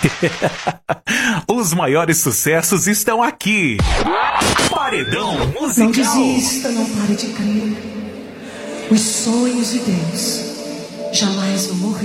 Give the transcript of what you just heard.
Os maiores sucessos estão aqui. Paredão Musical. Não desista, não pare de crer. Os sonhos de Deus jamais vão morrer.